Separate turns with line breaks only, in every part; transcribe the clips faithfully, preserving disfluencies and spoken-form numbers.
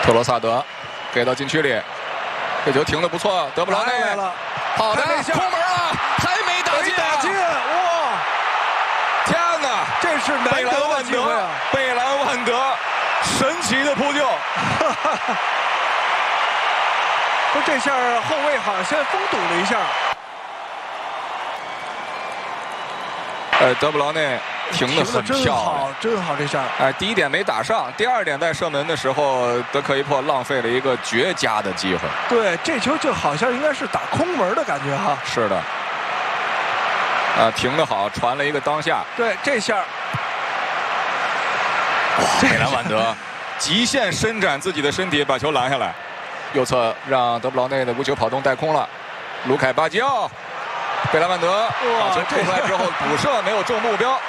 特罗萨德给到禁区里，这球停得不错，德布劳内
来了，
好的，空门啊，还没打进、啊，
没打进，哇！
天哪，
这是难得的机会啊！
贝兰万德神奇的扑救，
不，这下后卫好像先封堵了一下。
呃，德布劳内。停得很漂亮，
真好，真好这下。
哎，第一点没打上，第二点在射门的时候，德克伊珀浪费了一个绝佳的机会。
对，这球就好像应该是打空门的感觉哈。
是的。啊，停得好，传了一个当下。
对，这下。
哇，贝兰万德极限伸展自己的身体，把球拦下来。右侧让德布劳内的无球跑动带空了，卢凯巴基奥，贝兰万德把球扑出来之后补射没有中目标。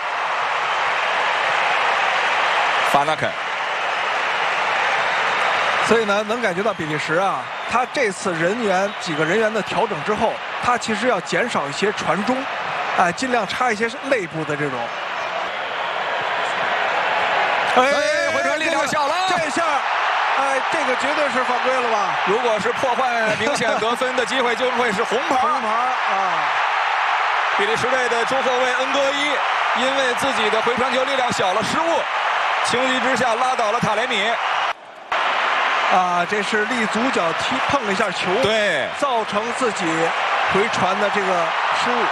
法纳肯，
所以呢，能感觉到比利时啊，他这次人员几个人员的调整之后，他其实要减少一些传中，哎，尽量插一些内部的这种。
哎，回传力量小了，
这下，哎，这个绝对是犯规了吧？
如果是破坏明显得分的机会，就会是红牌。
红牌啊！
比利时队的中后卫恩戈伊因为自己的回传球力量小了失误。情急之下拉倒了塔雷米，
啊，这是立足脚踢碰了一下球，
对，
造成自己回传的这个失误。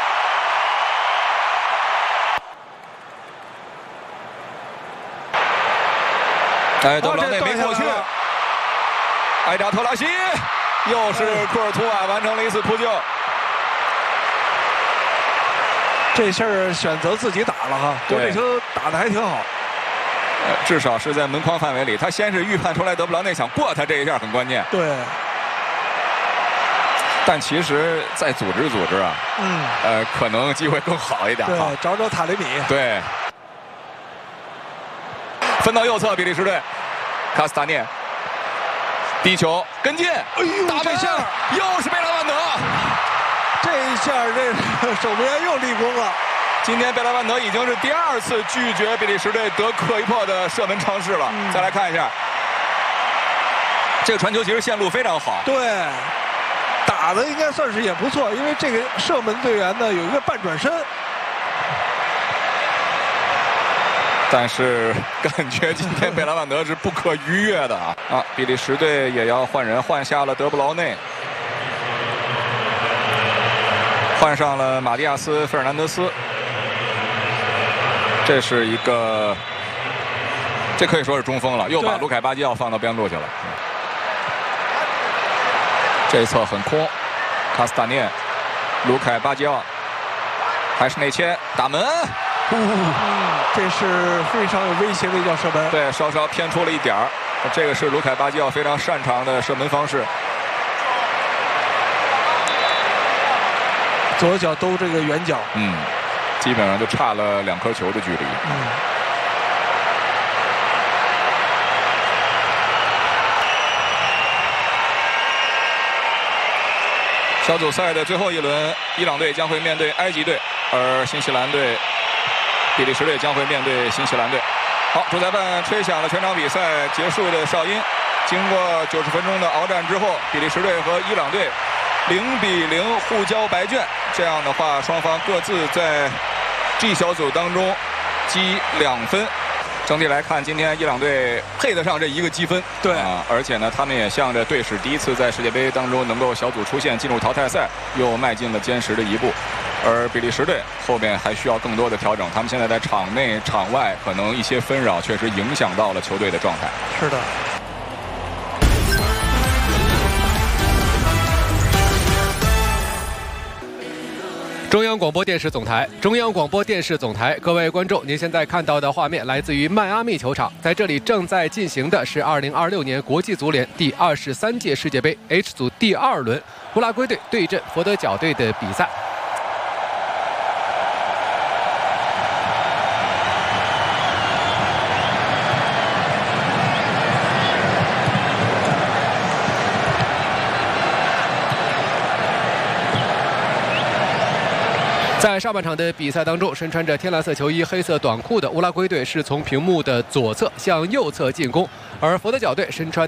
哎，德布劳内没过去，埃扎特拉西又是库尔图瓦完成了一次扑救。
这下选择自己打了哈，我这球打得还挺好。
呃，至少是在门框范围里，他先是预判出来德布劳内想过他这一下很关键。
对。
但其实再组织组织啊，
嗯，
呃，可能机会更好一点。
对，找找塔雷米。
对。分到右侧，比利时队，卡斯塔涅，低球跟进，
哎呦，
打
这下
又是贝兰万德，
这一下这守门员又立功了。
今天贝莱万德已经是第二次拒绝比利时队德克伊珀的射门尝试了。嗯、再来看一下，这个传球其实线路非常好。
对，打的应该算是也不错，因为这个射门队员呢有一个半转身。
但是感觉今天贝莱万德是不可逾越的啊！啊，比利时队也要换人，换下了德布劳内。换上了马蒂亚斯·费尔南德斯，这是一个，这可以说是中锋了，又把卢凯巴基奥放到边路去了。这一侧很空，卡斯塔涅、卢凯巴基奥，还是内切打门，
嗯，这是非常有威胁的一脚射门。
对，稍稍偏出了一点儿，这个是卢凯巴基奥非常擅长的射门方式。
左脚兜这个远角，
嗯，基本上就差了两颗球的距离。
嗯。
小组赛的最后一轮，伊朗队将会面对埃及队，而新西兰队、比利时队将会面对新西兰队。好，主裁判吹响了全场比赛结束的哨音。经过九十分钟的鏖战之后，比利时队和伊朗队零比零互交白卷。这样的话，双方各自在 G 小组当中积两分。整体来看，今天伊朗队配得上这一个积分。
对
啊，而且呢，他们也向着队史第一次在世界杯当中能够小组出线进入淘汰赛，又迈进了坚实的一步。而比利时队后面还需要更多的调整，他们现在在场内场外可能一些纷扰，确实影响到了球队的状态。
是的。
中央广播电视总台，中央广播电视总台，各位观众，您现在看到的画面来自于迈阿密球场，在这里正在进行的是二零二六年国际足联第二十三届世界杯 H 组第二轮，乌拉圭队对阵佛得角队的比赛。在上半场的比赛当中，身穿着天蓝色球衣、黑色短裤的乌拉圭队是从屏幕的左侧向右侧进攻，而佛得角队身穿